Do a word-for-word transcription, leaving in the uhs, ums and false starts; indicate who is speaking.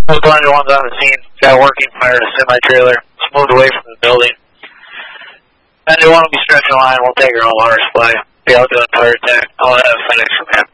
Speaker 1: Those ninety-one's on the scene. Got a working fire at a semi-trailer. It's moved away from the building. ninety-one will be stretching a line. We'll take our own water supply. Be out doing fire attack. I'll have FedEx from him.